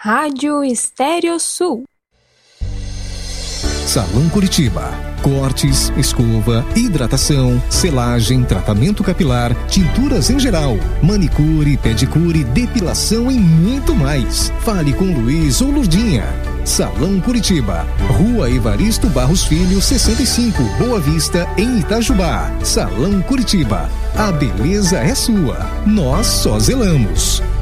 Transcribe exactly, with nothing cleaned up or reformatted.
Rádio Estéreo Sul. Salão Curitiba. Cortes, escova, hidratação, selagem, tratamento capilar, tinturas em geral, manicure, pedicure, depilação e muito mais. Fale com Luiz ou Lurdinha. Salão Curitiba, Rua Evaristo Barros Filho, sessenta e cinco, Boa Vista, em Itajubá. Salão Curitiba, a beleza é sua, nós só zelamos.